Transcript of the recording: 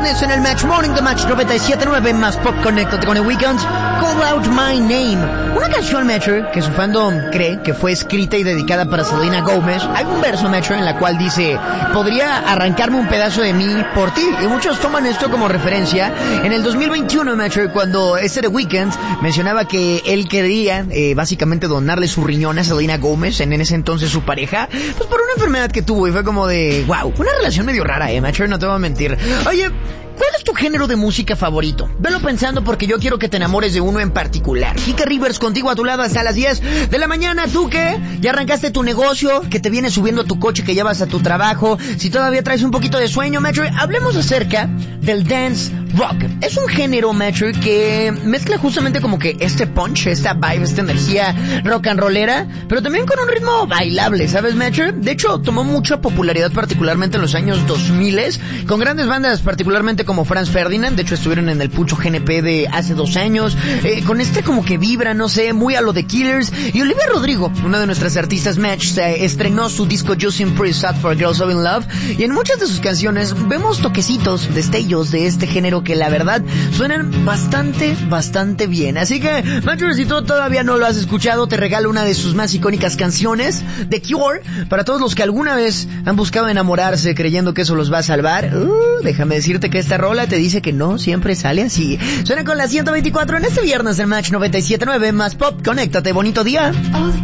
viernes en el Match Morning de Match 97.9 más Pop. Conéctate con The Weeknd, Call Out My Name. Una canción, Metro, que su fandom cree que fue escrita y dedicada para Selena Gomez. Hay un verso, Metro, en la cual dice: podría arrancarme un pedazo de mí por ti. Y muchos toman esto como referencia en el 2021, Metro, cuando The Weeknd mencionaba que él quería básicamente donarle su riñón a Selena Gomez, en ese entonces su pareja, pues por una enfermedad que tuvo. Y fue como de, wow, una relación medio rara, Metro, no te voy a mentir. Oye, ¿cuál es tu género de música favorito? Velo pensando, porque yo quiero que te enamores de uno en particular. Kike Rivers contigo a tu lado hasta las 10 de la mañana. ¿Tú qué? ¿Ya arrancaste tu negocio? ¿Que te vienes subiendo a tu coche que llevas a tu trabajo? Si todavía traes un poquito de sueño, Metro, hablemos acerca del dance rock. Es un género, Metro, que mezcla justamente como que este punch, esta vibe, esta energía rock and rollera, pero también con un ritmo bailable, ¿sabes, Metro? De hecho, tomó mucha popularidad particularmente en los años 2000, con grandes bandas particularmente como Franz Ferdinand. De hecho, estuvieron en el Pulso GNP de hace 2 años, con este como que vibra, no sé, muy a lo de Killers. Y Olivia Rodrigo, una de nuestras artistas Match, estrenó su disco Justin Pretty Sad for Girls So In Love, y en muchas de sus canciones vemos toquecitos, destellos de este género que la verdad suenan bastante bien. Así que, Match, si tú todavía no lo has escuchado, te regalo una de sus más icónicas canciones, The Cure, para todos los que alguna vez han buscado enamorarse creyendo que eso los va a salvar. Déjame decirte que esta rola te dice que no siempre sale así. Suena con la 124 en este viernes en Match 97.9 más Pop. Conéctate, bonito día.